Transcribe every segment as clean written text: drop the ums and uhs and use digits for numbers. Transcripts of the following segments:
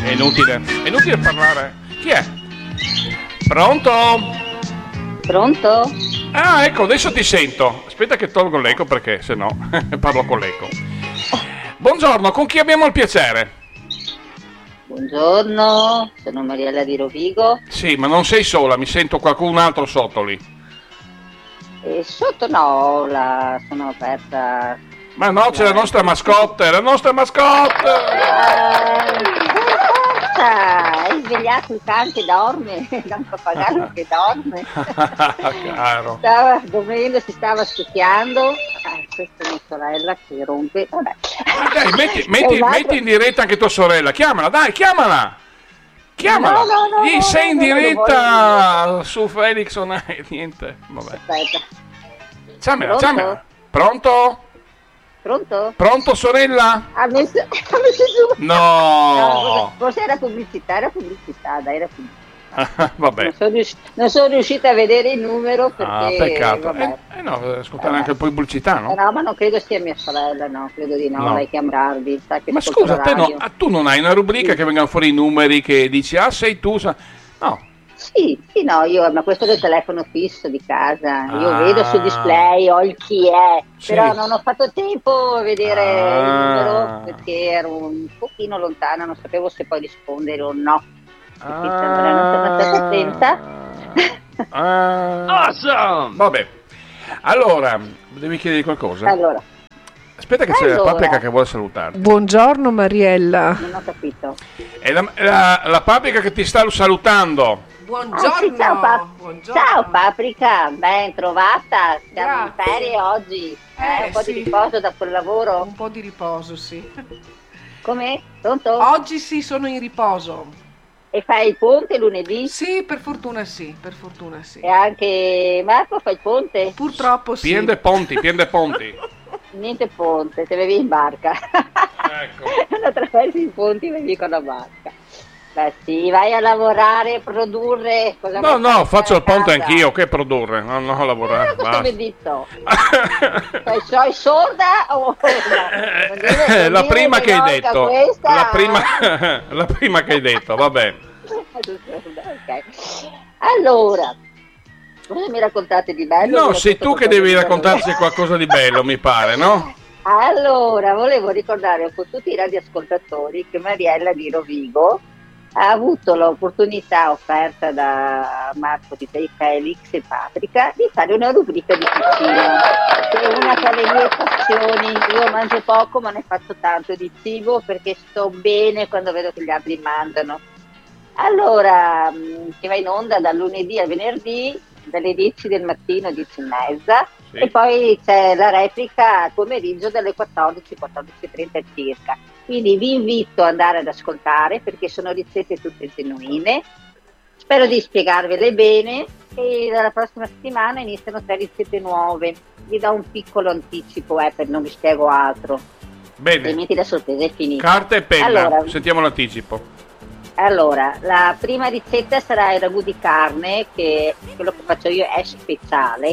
È inutile parlare. Chi è? Pronto? Pronto? Ah, ecco, adesso ti sento. Aspetta che tolgo l'eco perché se no parlo con l'eco. Buongiorno, con chi abbiamo il piacere? Buongiorno, sono Mariella di Rovigo. Sì, ma non sei sola, mi sento qualcun altro sotto lì. E sotto no, sono aperta. Ma no, c'è la nostra mascotte, la nostra mascotte! È svegliato il cane che dorme, da un pappagallo che dorme. Caro. Stava dormendo, si stava succhiando. Questa è mia sorella che rompe. Vabbè. Dai, metti in diretta anche tua sorella, chiamala, dai, chiamala! Chiamala! No, sei in diretta su Felix Online, niente, vabbè. Aspetta. Chiamala. Pronto? Pronto? Pronto, sorella? Ha messo giù. No! Forse era pubblicità, era pubblicità. Vabbè. Non sono riuscita a vedere il numero perché... peccato. Vabbè. No, ascoltare anche poi pubblicità, no? No, ma non credo sia mia sorella, no, credo di no. Lei chiamarvi. Ma scusa, tu non hai una rubrica che vengono fuori i numeri che dici, sei tu? No. Sì, no, ma questo è il telefono fisso di casa, io vedo sul display, ho il chi è, sì. Però non ho fatto tempo a vedere il numero perché ero un pochino lontana, non sapevo se poi rispondere o no. Allora non sono stata attenta. Awesome! Vabbè, allora, devi chiedere qualcosa? Allora. Aspetta che c'è la Paprika che vuole salutarti. Buongiorno Mariella. Non ho capito. È la Paprika che ti sta salutando. Buongiorno. Sì, ciao Paprika, ben trovata. Siamo in ferie oggi. Un po' di riposo dopo il lavoro? Un po' di riposo, sì. Come? Pronto? Oggi sì, sono in riposo. E fai il ponte lunedì? Sì, per fortuna sì. E anche Marco fa il ponte? Purtroppo sì. Piende ponti. Niente ponte, te bevi in barca. Ecco. Quando attraversi i ponti bevi con la barca. Beh sì, vai a lavorare, produrre. No, faccio il ponte anch'io, che produrre, non a lavorare. Cosa mi dito? Sei sorda o no? La prima che hai detto. La prima che hai detto, vabbè. Okay. Allora, cosa mi raccontate di bello? No, sei tu che devi raccontarci qualcosa di bello, mi pare, no? Allora, volevo ricordare a tutti i radioascoltatori che Mariella di Rovigo ha avuto l'opportunità offerta da Marco di Felix e Paprika di fare una rubrica di cucina, che è una delle mie passioni. Io mangio poco ma ne faccio tanto di cibo perché sto bene quando vedo che gli altri mangiano. Allora, che va in onda dal lunedì al venerdì dalle 10 del mattino, 10:30, sì. E poi c'è la replica al pomeriggio dalle 14, 14:30 circa. Quindi vi invito ad andare ad ascoltare perché sono ricette tutte genuine. Spero di spiegarvele bene e dalla prossima settimana iniziano 3 ricette nuove. Vi do un piccolo anticipo per non vi spiego altro. Bene. Altrimenti la sorpresa è finita. Carta e penna, allora, sentiamo l'anticipo. Allora, la prima ricetta sarà il ragù di carne, che quello che faccio io è speciale,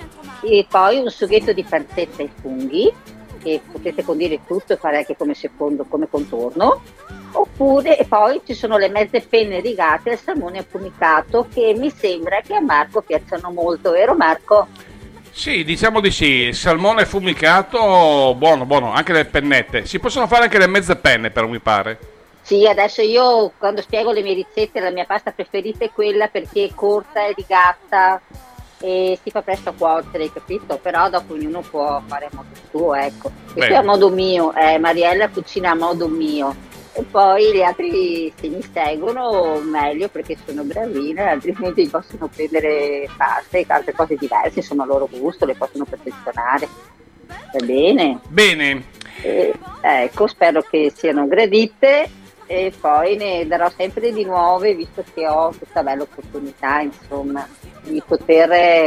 e poi un sughetto di pancetta e funghi, che potete condire tutto e fare anche come secondo, come contorno, oppure, e poi ci sono le mezze penne rigate al salmone affumicato, che mi sembra che a Marco piacciono molto, vero Marco? Sì, diciamo di sì, il salmone affumicato, buono, anche le pennette, si possono fare anche le mezze penne però mi pare. Sì, adesso io quando spiego le mie ricette la mia pasta preferita è quella perché è corta, è rigata e si fa presto a cuocere, capito? Però dopo ognuno può fare a modo suo, ecco. Questo è a modo mio, Mariella cucina a modo mio e poi gli altri se mi seguono meglio perché sono bravine, altrimenti possono prendere pasta e altre cose diverse, sono a loro gusto, le possono perfezionare. Va bene? Bene. Ecco, spero che siano gradite. E poi ne darò sempre di nuove visto che ho questa bella opportunità insomma di poter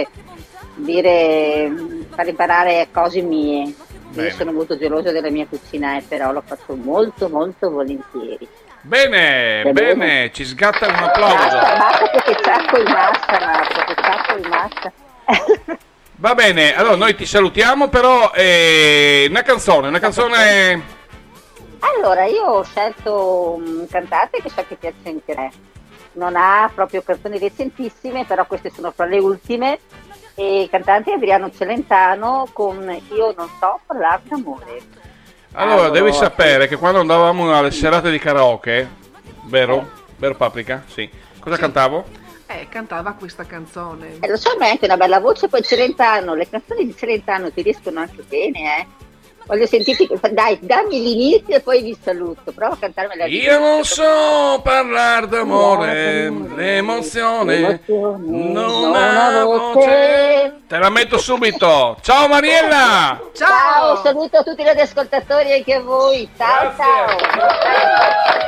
far imparare cose mie. Io sono molto gelosa della mia cucina però lo faccio molto molto volentieri. Bene, ci sgatta un applauso. Basta perché sacco in massa Marco, che sacco in massa. Va bene, allora noi ti salutiamo però una canzone Allora, io ho scelto un cantante che so che piace anche a te. Non ha proprio canzoni recentissime, però queste sono fra le ultime. E il cantante è Adriano Celentano con Io non so parlare d'amore. Allora, devi sapere che quando andavamo alle serate di karaoke, vero? Vero Paprika? Sì. Cosa cantavo? Cantava questa canzone. Lo so, ma è anche una bella voce, poi Celentano, le canzoni di Celentano ti riescono anche bene, eh. Voglio sentirti, dai, dammi l'inizio e poi vi saluto. Prova a cantarmela. Io non so parlare d'amore, l'emozione, non ha voce. Te la metto subito. Ciao Mariella! Ciao, saluto a tutti gli ascoltatori e anche a voi. Ciao, Grazie. ciao.